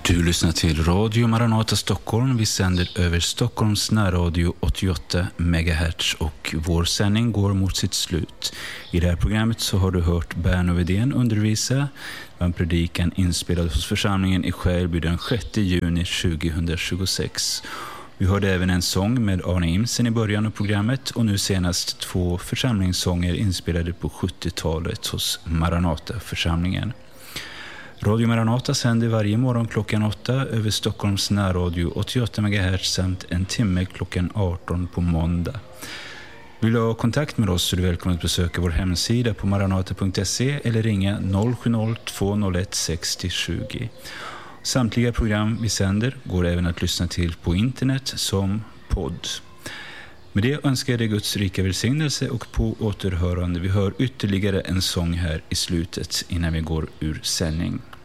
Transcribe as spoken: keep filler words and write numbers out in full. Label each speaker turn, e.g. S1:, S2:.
S1: Du lyssnar till Radio Maranata Stockholm. Vi sänder över Stockholms närradio åttioåtta megahertz och vår sändning går mot sitt slut. I det här programmet så har du hört Berno Vedén undervisa. En predikan inspelad hos församlingen i Skärby den sjätte juni tjugohundratjugosex. Vi hörde även en sång med Arne Imsen i början av programmet och nu senast två församlingssånger inspelade på sjuttiotalet hos Maranata-församlingen. Radio Maranata sänder varje morgon klockan åtta över Stockholms närradio åttioåtta megahertz samt en timme klockan arton på måndag. Vill du ha kontakt med oss så är du välkommen att besöka vår hemsida på maranata punkt se eller ringa noll sju noll två noll ett sex noll två. Samtliga program vi sänder går även att lyssna till på internet som podd. Med det önskar jag dig Guds rika välsignelse och på återhörande. Vi hör ytterligare en sång här i slutet innan vi går ur sändning.